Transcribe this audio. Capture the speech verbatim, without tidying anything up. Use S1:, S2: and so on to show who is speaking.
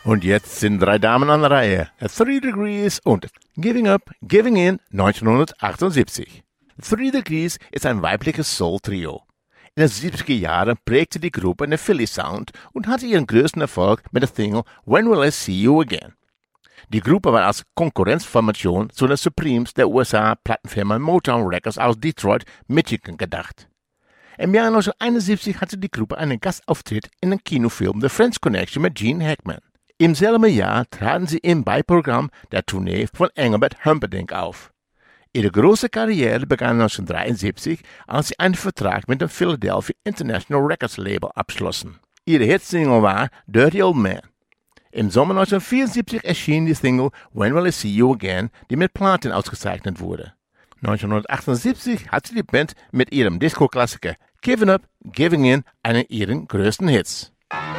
S1: Und jetzt sind drei Damen an der Reihe. Three Degrees und Giving Up, Giving In neunzehnhundertachtundsiebzig. Three Degrees ist ein weibliches Soul-Trio. In den siebziger Jahren prägte die Gruppe einen Philly-Sound und hatte ihren größten Erfolg mit der Single When Will I See You Again. Die Gruppe war als Konkurrenzformation zu den Supremes der U S A-Plattenfirma Motown Records aus Detroit, Michigan gedacht. Im Jahr neunzehnhunderteinundsiebzig hatte die Gruppe einen Gastauftritt in dem Kinofilm The French Connection mit Gene Hackman. Im selben Jahr traten sie im Beiprogramm der Tournee von Engelbert Humperdinck auf. Ihre große Karriere begann neunzehnhundertdreiundsiebzig, als sie einen Vertrag mit dem Philadelphia International Records Label abschlossen. Ihre Hitsingle war Dirty Old Man. Im Sommer neunzehnhundertvierundsiebzig erschien die Single When Will I See You Again, die mit Platin ausgezeichnet wurde. neunzehnhundertachtundsiebzig hatte die Band mit ihrem Disco-Klassiker Giving Up, Giving In einen ihrer größten Hits.